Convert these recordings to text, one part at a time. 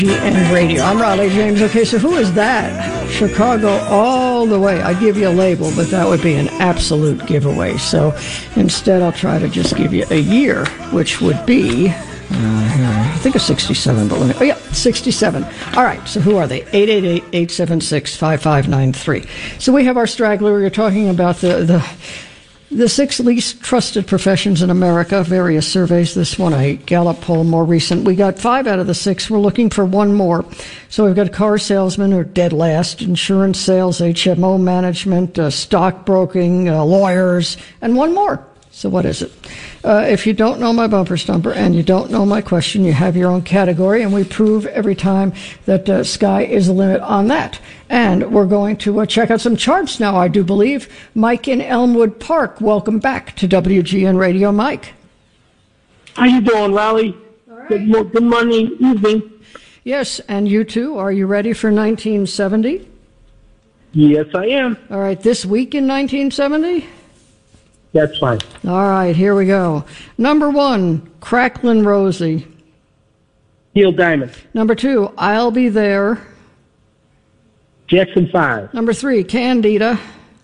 WGN Radio. I'm Raleigh James. Okay, so who is that? Chicago all the way. I'd give you a label, but that would be an absolute giveaway. So instead, I'll try to just give you a year, which would be, I think it's 67, but let me, 67. All right, so who are they? 888-876-5593. So we have our straggler. We're talking about the 6 least trusted professions in America, various surveys. This one, a Gallup poll, more recent. We got 5 out of the 6. We're looking for one more. So we've got car salesmen, or dead last, insurance sales, HMO management, stockbroking, lawyers, and one more. So what is it? If you don't know my bumper stumper and you don't know my question, you have your own category, and we prove every time that sky is the limit on that. And we're going to check out some charts now, I do believe. Mike in Elmwood Park, welcome back to WGN Radio. Mike. How you doing, Raleigh? All right. Good morning, evening. Yes, and you too. Are you ready for 1970? Yes, I am. All right, this week in 1970? That's fine. All right, here we go. Number 1, Cracklin' Rosie. Neil Diamond. Number 2, I'll Be There. Jackson 5. Number 3, Candida.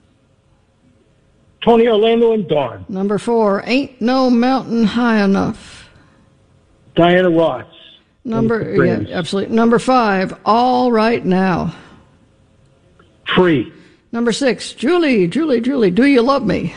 Tony Orlando and Dawn. Number 4, Ain't No Mountain High Enough. Diana Ross. Absolutely. Number 5, All Right Now. Free. Number 6, Julie, Do You Love Me?